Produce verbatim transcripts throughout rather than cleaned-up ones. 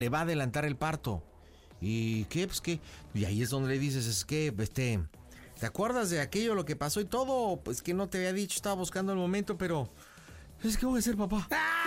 le va a adelantar el parto. ¿Y qué? Pues qué. Y ahí es donde le dices, es que, este, ¿te acuerdas de aquello, lo que pasó y todo? Pues que no te había dicho, estaba buscando el momento, pero es que voy a ser papá.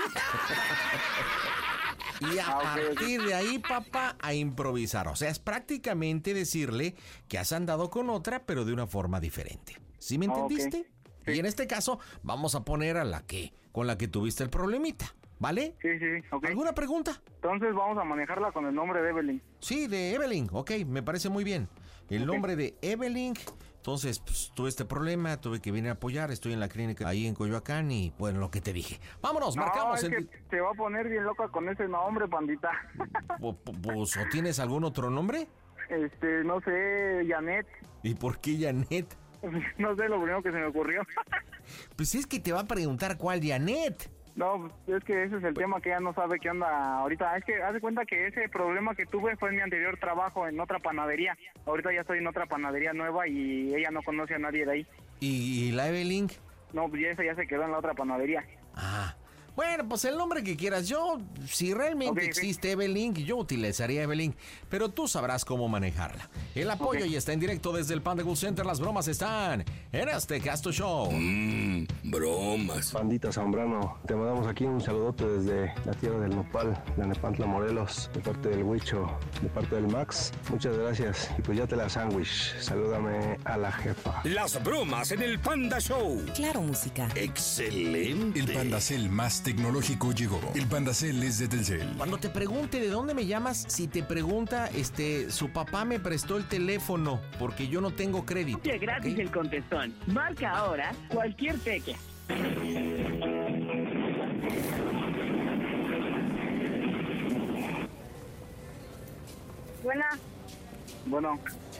Y a partir de ahí, papá, a improvisar. O sea, es prácticamente decirle que has andado con otra, pero de una forma diferente. ¿Sí me entendiste? Okay. Sí. Y en este caso, vamos a poner a la que, con la que tuviste el problemita, ¿vale? Sí, sí, ok. ¿Alguna pregunta? Entonces vamos a manejarla con el nombre de Evelyn. Sí, de Evelyn, ok, me parece muy bien. El okay. nombre de Evelyn. Entonces, pues, tuve este problema, tuve que venir a apoyar, estoy en la clínica ahí en Coyoacán y, bueno, lo que te dije. Vámonos, no, marcamos. Es el... que te va a poner bien loca con ese nombre, pandita. Pues, ¿o tienes algún otro nombre? Este, no sé, Janet. ¿Y por qué Janet? No sé, lo primero que se me ocurrió. Pues es que te va a preguntar cuál Janet. No, es que ese es el tema que ella no sabe qué onda ahorita. Es que haz de cuenta que ese problema que tuve fue en mi anterior trabajo en otra panadería. Ahorita ya estoy en otra panadería nueva y ella no conoce a nadie de ahí. ¿Y, y la Evelyn? No, pues ya esa ya se quedó en la otra panadería. Ah, bueno, pues el nombre que quieras. Yo, si realmente okay, existe sí. Evelyn, yo utilizaría Evelyn, pero tú sabrás cómo manejarla. El apoyo okay. ya está en directo desde el Panda Cool Center. Las bromas están en este Casto Show. Mmm, bromas. Pandita Zambrano, te mandamos aquí un saludote desde la tierra del Nopal, de Nepantla, Morelos, de parte del Huicho, de parte del Max. Muchas gracias. Y pues ya te la sándwich. Salúdame a la jefa. Las bromas en el Panda Show. Claro, música. Excelente. El Pandacel más tecnológico llegó. El Pandacel es de Telcel. Cuando te pregunte de dónde me llamas, si te pregunta, este, su papá me prestó el teléfono porque yo no tengo crédito. Oye, gratis ¿okay? el contestón. Marca ahora cualquier tecla. Buena. Bueno.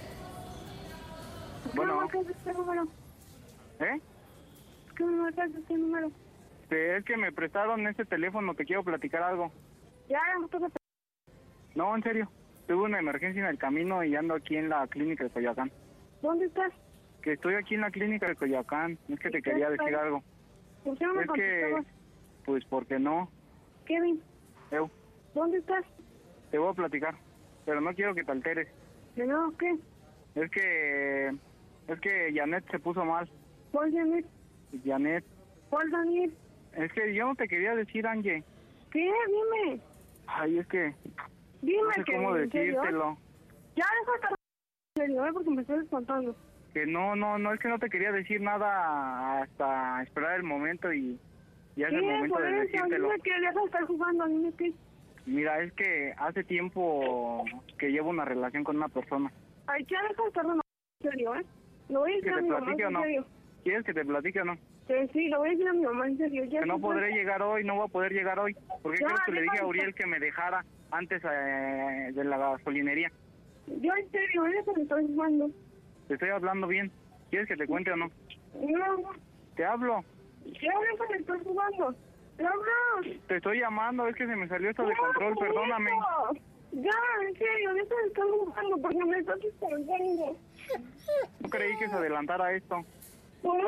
Bueno. ¿Qué me marcas este número? ¿Eh? ¿Qué me marcas este número? Es que me prestaron este teléfono, te quiero platicar algo. Ya, no te... No, en serio. Tuve una emergencia en el camino y ando aquí en la clínica de Coyoacán. ¿Dónde estás? Que estoy aquí en la clínica de Coyoacán. Es que te quería decir ahí? algo. ¿Por qué no me Es que... Pues porque no. Kevin. Eu. ¿Dónde estás? Te voy a platicar, pero no quiero que te alteres. ¿De nuevo qué? Es que... Es que Janet se puso mal. ¿Cuál Janet? Janet. ¿Cuál Janet? Es que yo no te quería decir, Angie. ¿Qué? Dime. Ay, es que... Dime no sé que... cómo decírtelo. Ya, deja de estar en serio, ¿eh? Porque me estoy espantando. Que no, no, no, es que no te quería decir nada hasta esperar el momento y... Ya es el momento de decírtelo. Dime que deja de estar jugando, dime qué. Mira, es que hace tiempo que llevo una relación con una persona. Ay, ya deja de estar en serio, ¿eh? Lo voy a decir a mi mamá, en serio. ¿Quieres que te platique o no? Sí, sí, lo voy a decir a mi mamá, en serio. Ya que no podré puede. llegar hoy, no voy a poder llegar hoy. Porque creo que le dije a Uriel que me dejara antes eh, de la gasolinería. Yo en serio, ¿eh? Te estoy jugando. Te estoy hablando bien. ¿Quieres que te cuente o no? No. Te hablo. ¿Qué hablo que te estoy jugando? ¿Te hablo? Te estoy llamando, es que se me salió esto de control, perdóname. Ya, en serio, deja de estar jugando porque me estás espantando. No creí que se adelantara esto. Bueno,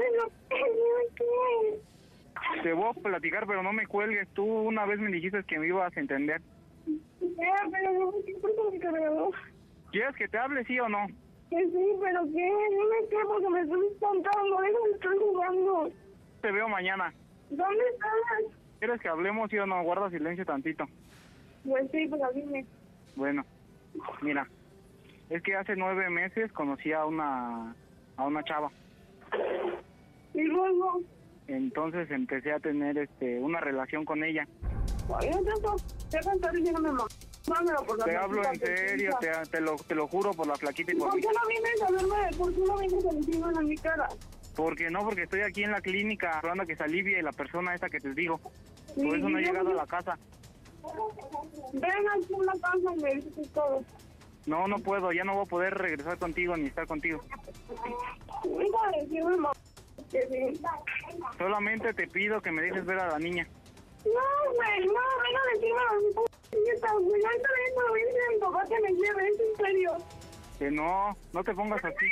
¿qué? Te voy a platicar, pero no me cuelgues. Tú una vez me dijiste que me ibas a entender. Ya, pero no me importa mi cargador. ¿Quieres que te hable, sí o no? Que sí, pero ¿qué? Dime qué, porque me estoy espantando. Deja de estar jugando. Te veo mañana. ¿Dónde estás? ¿Quieres que hablemos, sí o no? Guarda silencio tantito. Pues sí, pero dime. Bueno, mira, es que hace nueve meses conocí a una a una chava. ¿Y luego? Entonces empecé a tener este una relación con ella. Ay, no tanto, te voy a estar diciendo mamá. Por la te hablo en serio, te, te, lo, te lo juro por la flaquita y por ¿Por qué no vienes a verme? ¿Por qué no vienes a decirme en mi cara? Porque no, porque estoy aquí en la clínica hablando que se alivie la persona esa que te digo. Sí, por eso no he yo, llegado yo... a la casa. Ven aquí a la casa y me dices todo. No, no puedo, ya no voy a poder regresar contigo ni estar contigo. Venga a decirme, mamá, que sí. Solamente te pido que me dejes ver a la niña. No, güey, no, venga a decirme a mi p***. Güey, ahorita vengo, voy a decir a mi papá que me lleve, es en serio. Que no, no te pongas así.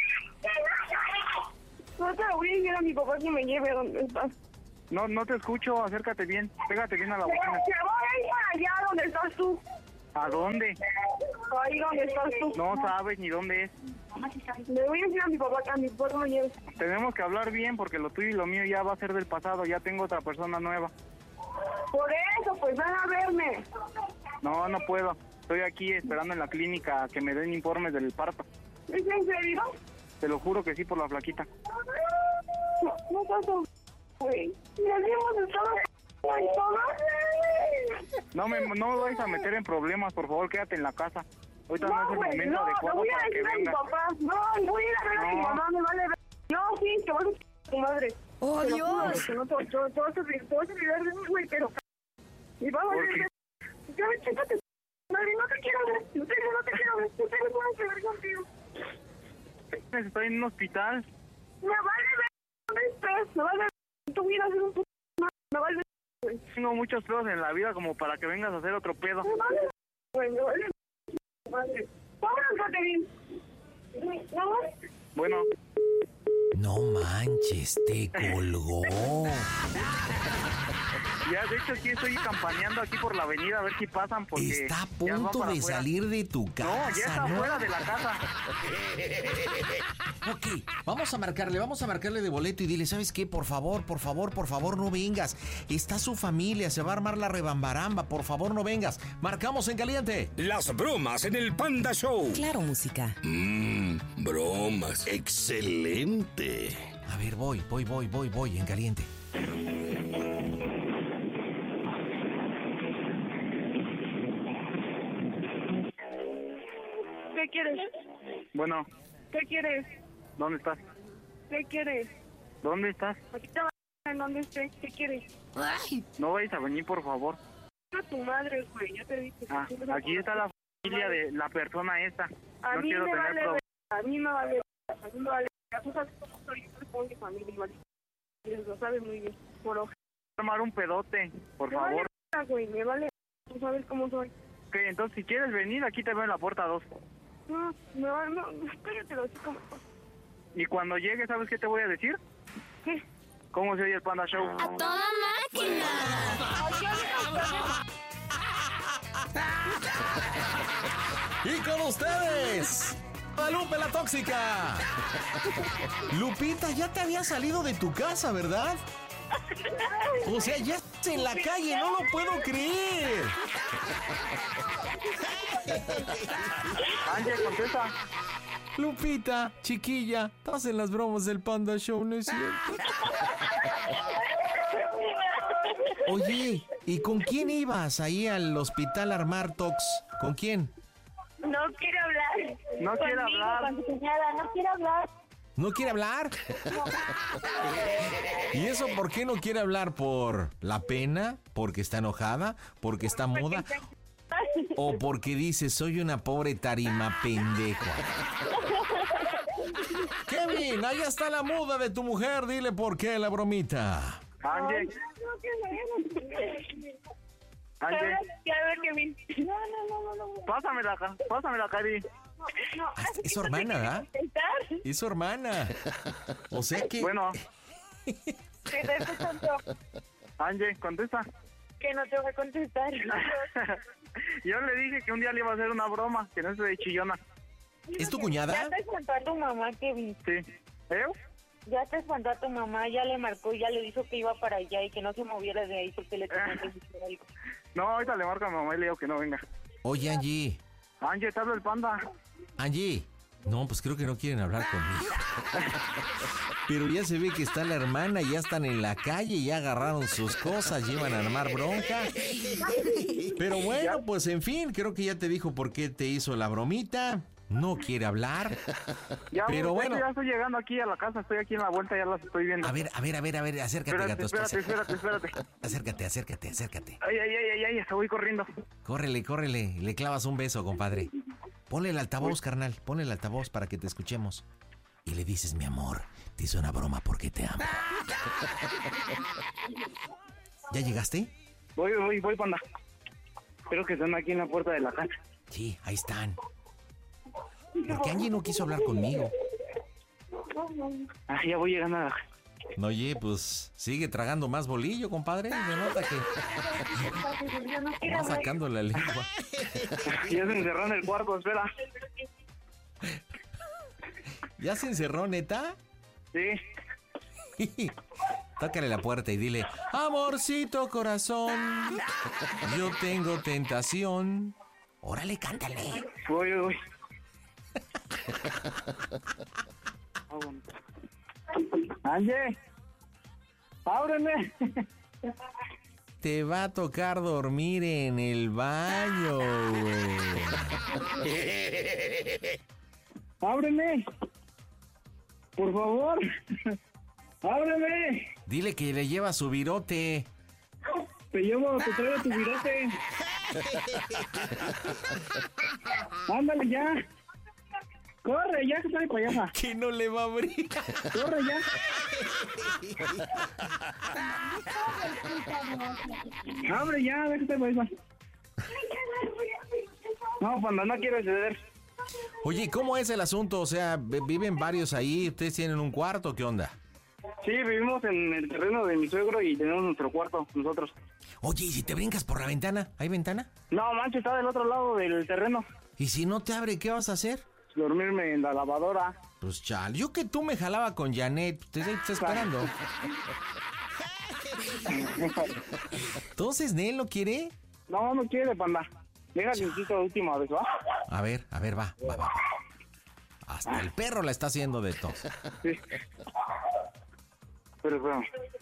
No te voy a decir a mi papá que me lleve donde estás. No, no te escucho, acércate bien, pégate bien a la bocina. Te voy a ir para allá donde estás tú. ¿A dónde? Ahí donde estás tú. No sabes ni dónde es. Le voy a decir a mi papá que a mi papá me lleve. Tenemos que hablar bien porque lo tuyo y lo mío ya va a ser del pasado. Ya tengo otra persona nueva. Por eso, pues van a verme. No, no puedo. Estoy aquí esperando en la clínica a que me den informes del parto. ¿Es en serio? Te lo juro que sí, por la flaquita. No, no pasa, güey. Y así hemos estado en todo. No me, no me vayas a meter en problemas, por favor, quédate en la casa. Ahorita no, no es el güey, momento no, adecuado le voy a para que decir a mi vengas. papá. No, voy a ir a ver a mi No. mamá, me vale ver. No, sí, te voy a decir a tu madre. ¡Oh, Te lo Dios! juro, que no te, te, te vas a olvidar, te vas a olvidar de mí, güey, pero... Y vamos a ¿Por ver... Ya ves, chécate, madre, no te quiero ver. En serio, no te quiero ver. En serio, no tengo que ver contigo. Estoy en un hospital. Me vale ver dónde estés. Me vale ver. Tu vida es un puto... Me vale ver. Tengo muchos pedos en la vida como para que vengas a hacer otro pedo. Me vale ver. Güey, me vale ver. Madre. Vámonos, Caterín. ¿Vamos? Bueno, No manches, te colgó. ya de hecho aquí estoy campaneando aquí por la avenida a ver si pasan porque... Está a ya va punto para de afuera. salir de tu casa, No, ya está ¿no? fuera de la casa. Ok, vamos a marcarle, vamos a marcarle de boleto y dile, ¿sabes qué? Por favor, por favor, por favor, no vengas. Está su familia, se va a armar la rebambaramba, por favor, no vengas. Marcamos en caliente. Las bromas en el Panda Show. Claro, música. Mmm, bromas. Excelente. A ver, voy, voy, voy, voy, voy, en caliente. ¿Qué quieres? Bueno, ¿Qué quieres? ¿dónde estás? ¿Qué quieres? ¿Dónde estás? Aquí te va en donde esté. ¿Qué quieres? Ay, No vayas a venir, por favor. A tu madre, güey. Ya te dije. Ah, aquí está la familia de la persona esta. A No mí quiero me tener vale problemas. ver. A mí me vale ver. A mí me vale ver. Tú sabes cómo soy. Yo respondo a mi familia, ¿vale? Y lo sabes muy bien. Por ojo. Armar un pedote, por Me favor. vale, güey. Me vale. Tú sabes cómo soy. Ok, entonces si quieres venir, aquí te veo en la puerta dos. No, me vale. No, espérate, así como. Y cuando llegue, ¿sabes qué te voy a decir? ¿Qué? ¿Cómo se oye el Panda Show? toda máquina. Y con ustedes, Guadalupe la tóxica. Lupita, ya te había salido de tu casa, ¿verdad? O sea, ya estás en la calle, no lo puedo creer. Ángel, contesta. Lupita, chiquilla, estás en las bromas del Panda Show, ¿no es cierto? Oye, ¿y con quién ibas ahí al hospital a armar tox? ¿Con quién? No quiero hablar. No quiere Conmigo, hablar. con tu cuñada, no quiero hablar. ¿No quiere hablar? ¿Y eso por qué no quiere hablar? ¿Por la pena? ¿Porque está enojada? ¿Porque está muda? ¿O porque dice, soy una pobre tarima pendeja? Kevin, ahí está la muda de tu mujer, dile por qué la bromita. Ángel, Ángel, A ver, Kevin. No, no, no, no, no. pásamela acá, pásamela, Cari. No, Ah, es su hermana, ¿verdad? ¿Estás? Es su hermana. O sea que... Bueno, ¿Qué te escuchando? Ángel, contesta. Que no te voy a contestar. Yo le dije que un día le iba a hacer una broma, que no se de chillona. ¿Es tu cuñada? Ya te espantó a tu mamá, Kevin. Sí. ¿Eh? Ya te espantó a tu mamá, ya le marcó, ya le dijo que iba para allá y que no se moviera de ahí porque le tenía que decir algo. No, ahorita le marco a mi mamá y le digo que no venga. Oye, Angie. Ángel, te hablo el Panda. Angie. No, pues creo que no quieren hablar conmigo. Pero ya se ve que está la hermana, ya están en la calle, ya agarraron sus cosas, llevan a armar bronca. Pero bueno, pues en fin, creo que ya te dijo por qué te hizo la bromita. No quiere hablar. Ya, Pero bueno, bueno. ya estoy llegando aquí a la casa, estoy aquí en la vuelta, ya las estoy viendo. A ver, a ver, a ver, a ver, acércate, Espérate, gato. espérate, espérate, espérate. Acércate, acércate, acércate. Ay, ay, ay, ay, ay, hasta voy corriendo. Córrele, córrele, le clavas un beso, compadre. Ponle el altavoz, carnal, ponle el altavoz para que te escuchemos. Y le dices, mi amor, te hice una broma porque te amo. ¿Ya llegaste? Voy, voy, voy, Panda. Espero que estén aquí en la puerta de la casa. Sí, ahí están. ¿Por qué Angie no quiso hablar conmigo? Ah, ya voy llegando a la... Oye, pues sigue tragando más bolillo, compadre. Se nota que va sacando la lengua. Ya se encerró en el cuarto, espera. ¿Ya se encerró, neta? Sí. Tócale la puerta y dile: amorcito corazón, yo tengo tentación. Órale, cántale. Uy, uy. Angie, ábreme. Te va a tocar dormir en el baño, güey. Ábreme. Por favor. Ábreme. Dile que le lleva su virote. Te llevo, te traigo tu virote. Ándale ya. Corre ya, que está de payasa. Que no le va a abrir. Corre ya. Abre ya, déjate payasa. No, Panda, no quiero ceder. Oye, ¿cómo es el asunto? O sea, ¿viven varios ahí? ¿Ustedes tienen un cuarto? ¿Qué onda? Sí, vivimos en el terreno de mi suegro y tenemos nuestro cuarto, nosotros. Oye, ¿y si te brincas por la ventana? ¿Hay ventana? No, mancho, está del otro lado del terreno. ¿Y si no te abre, qué vas a hacer? Dormirme en la lavadora. Pues chal, yo que tú me jalaba con Janet, te estoy esperando. Entonces, ¿Nel no quiere? No, no quiere, Panda. Deja que insista la última vez, ¿va? A ver, a ver, va, va, va. Hasta el perro la está haciendo de todo. Sí. Pero, pero...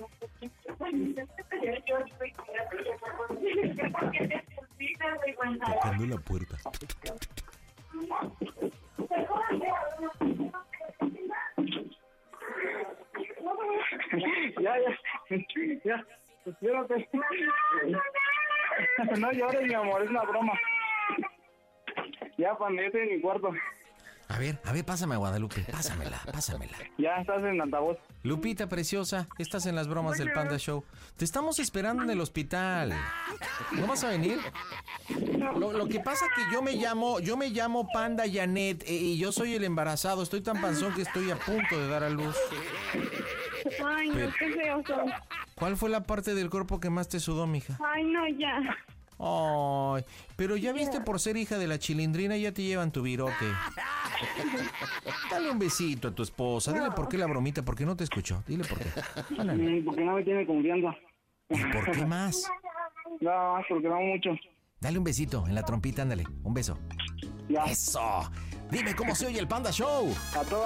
Tocando la puerta. Ya, ya, ya, espérate. No llores, mi amor, es una broma. Ya, Panda, ya estoy en mi cuarto. A ver, a ver, pásame a Guadalupe, pásamela, pásamela. Ya estás en altavoz. Lupita preciosa, estás en las bromas del Panda Show. Te estamos esperando en el hospital. ¿No vas a venir? Lo, lo que pasa que yo me llamo, yo me llamo Panda Janet eh, y yo soy el embarazado. Estoy tan panzón que estoy a punto de dar a luz. Ay, no, Pero- qué feo son. ¿Cuál fue la parte del cuerpo que más te sudó, mija? Ay, no, ya. Ay, pero ya viste, por ser hija de la Chilindrina ya te llevan tu virote. Dale un besito a tu esposa. Dile por qué la bromita, porque no te escuchó. Dile por qué. Ándale. Mm, Porque no me tiene confianza. ¿Y por qué más? No, porque no mucho. Dale un besito en la trompita, ándale. Un beso. Ya. Eso. Dime cómo se oye el Panda Show. A todos.